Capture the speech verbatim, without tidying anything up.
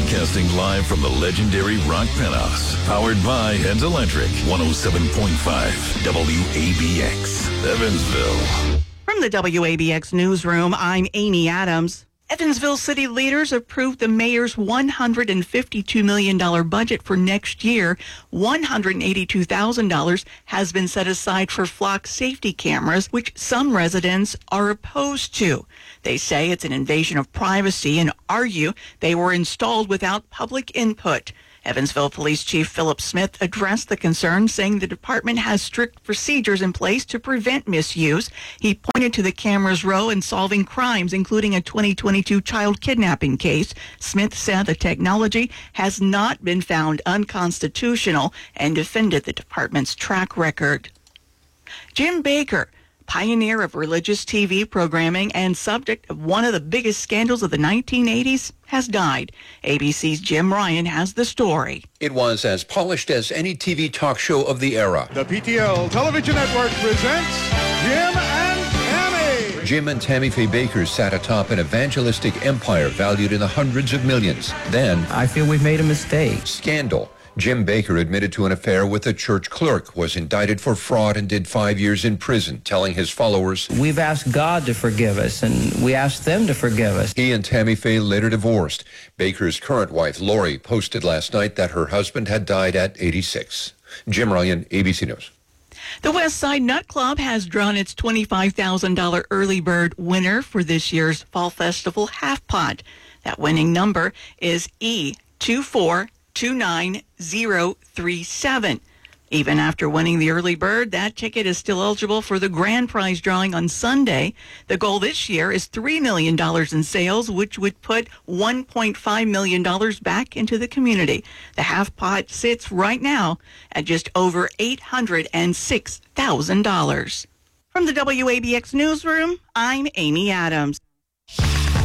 Broadcasting live from the legendary Rock Penthouse. Powered by Hens Electric. one oh seven point five W A B X, Evansville. From the W A B X newsroom, I'm Amy Adams. Evansville city leaders approved the mayor's one hundred fifty-two million dollars budget for next year. one hundred eighty-two thousand dollars has been set aside for flock safety cameras, which some residents are opposed to. They say it's an invasion of privacy and argue they were installed without public input. Evansville Police Chief Philip Smith addressed the concern, saying the department has strict procedures in place to prevent misuse. He pointed to the camera's role in solving crimes, including a twenty twenty-two child kidnapping case. Smith said the technology has not been found unconstitutional and defended the department's track record. Jim Bakker, pioneer of religious T V programming and subject of one of the biggest scandals of the nineteen eighties, has died. A B C's Jim Ryan has the story. It was as polished as any T V talk show of the era. The P T L Television Network presents Jim and Tammy. Jim and Tammy Faye Bakker sat atop an evangelistic empire valued in the hundreds of millions. Then, I feel we've made a mistake. Scandal. Jim Bakker admitted to an affair with a church clerk, was indicted for fraud and did five years in prison, telling his followers, "We've asked God to forgive us, and we asked them to forgive us." He and Tammy Faye later divorced. Bakker's current wife, Lori, posted last night that her husband had died at eighty-six. Jim Ryan, A B C News. The West Side Nut Club has drawn its twenty-five thousand dollars early bird winner for this year's Fall Festival Half Pot. That winning number is E two four two nine zero three seven. Even after winning the early bird, that ticket is still eligible for the grand prize drawing on Sunday. The goal this year is three million dollars in sales, which would put one point five million dollars back into the community. The half pot sits right now at just over eight hundred six thousand dollars. From the W A B X newsroom, I'm Amy Adams.